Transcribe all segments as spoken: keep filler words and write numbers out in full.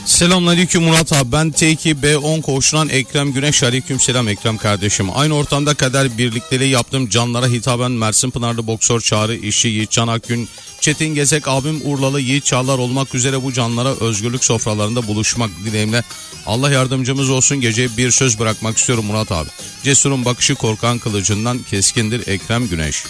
Selamünaleyküm Murat abi, ben T iki B on koğuşundan Ekrem Güneş. Aleykümselam Ekrem kardeşim. Aynı ortamda kader birlikteliği yaptığım canlara hitaben Mersin Pınarlı boksör Çağrı İşçi, Yiğitcan Akgün, Çetin Gezek abim, Urlalı Yiğit Çağlar olmak üzere bu canlara özgürlük sofralarında buluşmak dileğimle Allah yardımcımız olsun. Gece bir söz bırakmak istiyorum Murat abi. Cesurun bakışı korkan kılıcından keskindir Ekrem Güneş.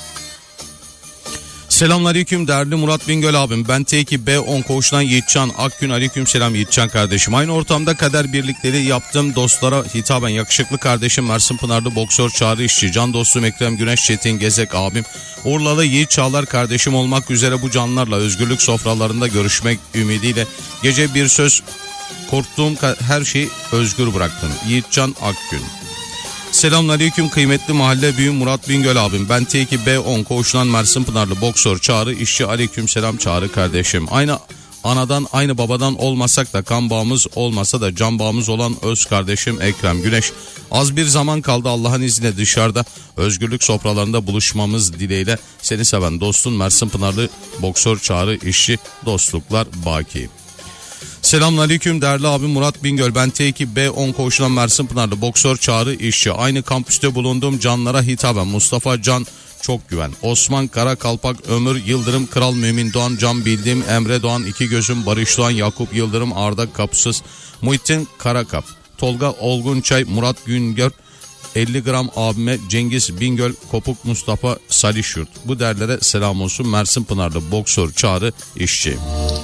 Selamünaleyküm değerli Murat Bingöl abim. Ben T iki B on koğuşundan Yiğitcan Akgün. Aleykümselam Yiğitcan kardeşim. Aynı ortamda kader birlikleri yaptığım dostlara hitaben yakışıklı kardeşim Mersin Pınarlı boksör Çağrı İşçi, can dostum Ekrem Güneş, Çetin Gezek abim, Urlalı Yiğit Çağlar kardeşim olmak üzere bu canlarla özgürlük sofralarında görüşmek ümidiyle gece bir söz, korktuğum her şeyi özgür bıraktım. Yiğitcan Akgün. Selamünaleyküm kıymetli mahalle büyüğüm Murat Bingöl abim. Ben T iki B on koğuşundan Mersin Pınarlı boksör Çağrı İşçi. Aleykümselam Çağrı kardeşim. Aynı anadan aynı babadan olmasak da kan bağımız olmasa da can bağımız olan öz kardeşim Ekrem Güneş. Az bir zaman kaldı Allah'ın izniyle dışarıda özgürlük sofralarında buluşmamız dileğiyle seni seven dostun Mersin Pınarlı boksör Çağrı İşçi. Dostluklar baki. Selamünaleyküm değerli abim Murat Bingöl. Ben T iki B on koğuşundan Mersin Pınarlı boksör Çağrı İşçi. Aynı kampüste bulunduğum canlara hitaben Mustafa Can Çok Güven, Osman Karakalpak, Ömür Yıldırım, Kral Mümin Doğan, Can Bildiğim, Emre Doğan, İki Gözüm, Barış Doğan, Yakup Yıldırım, Arda Kapısız, Muhittin Karakap, Tolga Olgunçay, Murat Güngör, elli gram abime, Cengiz Bingöl, Kopuk Mustafa Salişyurt. Bu derlere selam olsun. Mersin Pınarlı boksör Çağrı İşçi.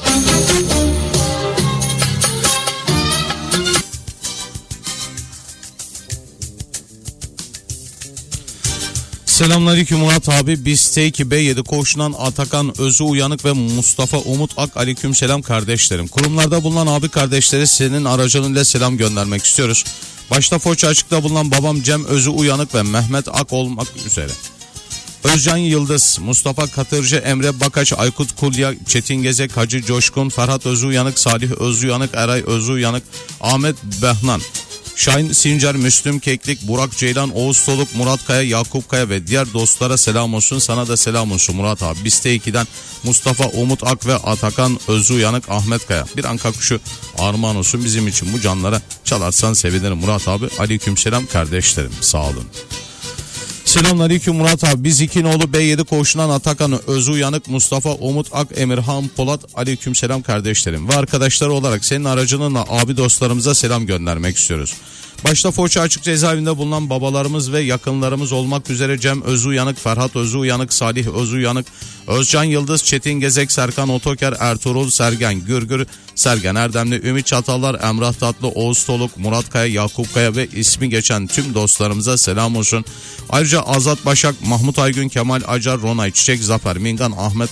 Selamünaleyküm Murat abi. Biz T iki B yedi koğuşundan Atakan Özü Uyanık ve Mustafa Umut Ak. Aleykümselam kardeşlerim. Kurumlarda bulunan abi kardeşleri senin aracılığıyla selam göndermek istiyoruz. Başta Foça Açık'ta bulunan babam Cem Özü Uyanık ve Mehmet Ak olmak üzere Özcan Yıldız, Mustafa Katırcı, Emre Bakaç, Aykut Kulya, Çetin Gezek, Hacı Coşkun, Ferhat Özü Uyanık, Salih Özü Uyanık, Eray Özü Uyanık, Ahmet Behnan, Şahin Sincar, Müslüm Keklik, Burak Ceylan, Oğuz Soluk, Murat Kaya, Yakup Kaya ve diğer dostlara selam olsun. Sana da selam olsun Murat abi. Biz T iki'den Mustafa Umut Ak ve Atakan Özü Uyanık, Ahmet Kaya. Bir anka kuşu armağan olsun bizim için, bu canlara çalarsan sevinirim Murat abi. Aleykümselam kardeşlerim, sağ olun. Selamünaleyküm Murat abi. Biz İkinoğlu B yedi koğuşundan Atakan Özü Uyanık, Mustafa Umut Ak, Emirhan Polat. Aleykümselam kardeşlerim ve arkadaşları olarak senin aracılığınla abi dostlarımıza selam göndermek istiyoruz. Başta Foça Açık Cezaevinde bulunan babalarımız ve yakınlarımız olmak üzere Cem Özü Uyanık, Ferhat Özü Uyanık, Salih Özü Uyanık, Özcan Yıldız, Çetin Gezek, Serkan Otoker, Ertuğrul Sergen, Gürgür Sergen Erdemli, Ümit Çatallar, Emrah Tatlı, Oğuz Toluk, Murat Kaya, Yakup Kaya ve ismi geçen tüm dostlarımıza selam olsun. Ayrıca Azat Başak, Mahmut Aygün, Kemal Acar, Ronay Çiçek, Zafer Mingan, Ahmet